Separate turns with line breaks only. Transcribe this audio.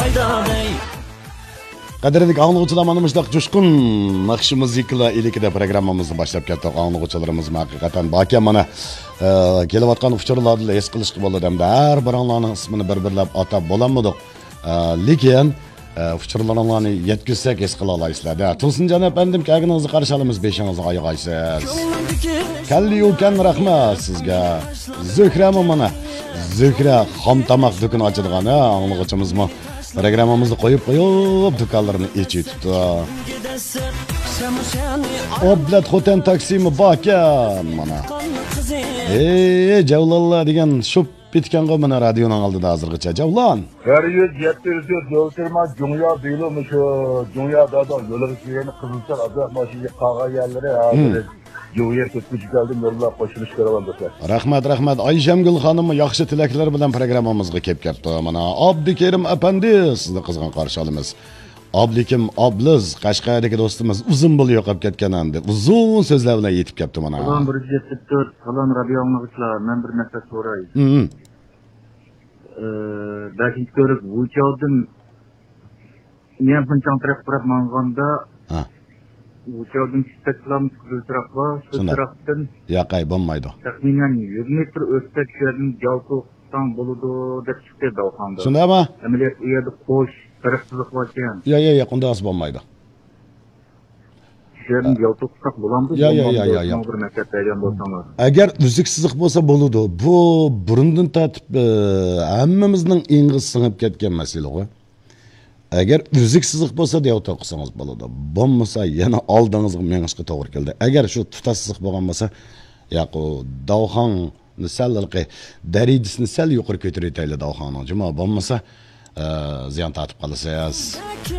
Qadrli anlıqçılar manımızdaq coşqun naqshi muzikala ilikida programmamizni boshlab ketdik. Anlıqçılarımız haqiqatan bakya mana kelayotgan uçurlarni es qilishga bo'ladi hamda har biringlarning ismini bir-birlab atab bo'lamidik. Lekin uçurlarni yetkizsak es qila olaysizlar. Tursunjon efendim kaginizni qarshi olamiz, beshingizni oyog'aysiz. Kalli ukan rahmat sizga. Zuhra mana Zuhra xom tomoq do'koni ochilgan, anlıqçımızmi programmamizni qo'yib do'konlarni echitdi. Oblat xotin taksimi bakan mana. Javlonlar degan shu bitgan qo'y mana radioning oldida hozirgacha. Javlon.
Gariyet yetirdi dövtürma dünya bilmiş dünya dada yo'lga qizilcha azab mashina qaga yerlari hozir Jo'yer ketib keldim yo'llar qo'shilish karavan do'stlar.
Rahmat. Ayşemgül xonim yaxshi tilaklar bilan programmamizga kelib ketdi. Mana Abdukerim apandi sizni qizg'in qarshi olamiz. Ablikim Abliz Qashqardagi do'stimiz uzun bo'l yo'qib ketgan endi. Uzun so'zlar bilan yetib keldi mana.
Salom 174 salom radioңныңызlar. Men bir narsa so'ray. Belki görüp uçaldım. Men bundan taraf manganda uçaldım speklam kültüraqla kültüraqdan
yaqay bo'lmaydi.
Taxminan 100 metr o'tsak yerning jaltoqdan bo'ladi deb chiqdi davxanda.
Shundaymi?
Amaliyot u yerda qo'sh tarafsizlik bor ekan.
Yo'q, unday bo'lmaydi.
Yerning jaltoqsaq bo'lamdi. Bir maktab tayyor bo'lsanlar.
Agar uzuksizlik bo'lsa bo'ladi. Bu burundan tatib hammamizning ingiz singib ketgan masala ku. Agar uzuksizlik bo'lsa deya o'qsangiz bo'ladi. Bo'lmasa yana oldingizga mengishga to'g'ri keldi. Agar shu tutassizlik bo'lgan bo'lsa, yaqo davxon misallarga darajasini sal yuqori ko'taraylik davxonning. Juma bo'lmasa ziyon tatib qolasiz.